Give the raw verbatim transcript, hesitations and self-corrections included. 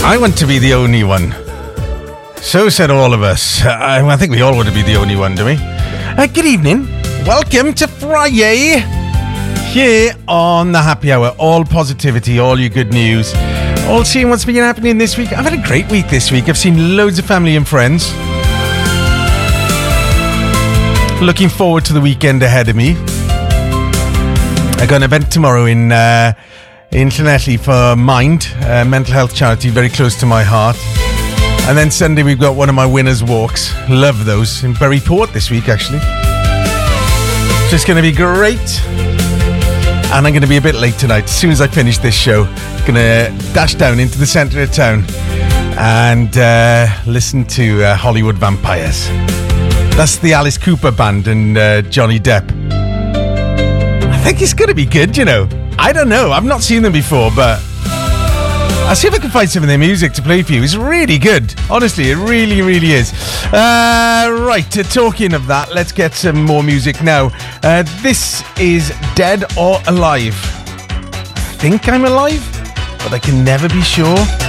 I want to be the only one. So said all of us. I, I think we all want to be the only one, do we? Uh, good evening. Welcome to Friday. Here on the Happy Hour. All positivity, all your good news. All seeing what's been happening this week. I've had a great week this week. I've seen loads of family and friends. Looking forward to the weekend ahead of me. I got an event tomorrow in uh, in Llanelli for Mind, a mental health charity very close to my heart. And then Sunday we've got one of my winners' walks. Love those. In Bury Port this week, actually. Just going to be great. And I'm going to be a bit late tonight. As soon as I finish this show, going to dash down into the centre of town and uh, listen to uh, Hollywood Vampires. That's the Alice Cooper band and uh, Johnny Depp. I think it's going to be good, you know. I don't know. I've not seen them before, but I'll see if I can find some of their music to play for you. It's really good. Honestly, it really, really is. Uh, right, uh, talking of that, let's get some more music now. Uh, this is Dead or Alive. I think I'm alive, but I can never be sure.